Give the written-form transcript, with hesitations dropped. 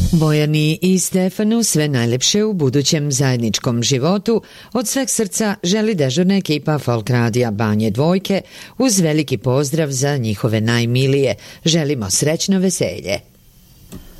Bojani i Stefanu sve najlepše u budućem zajedničkom životu. Od sveg srca želi dežurna ekipa Folk Radija Banje Dvojke uz veliki pozdrav za njihove najmilije. Želimo srećno veselje.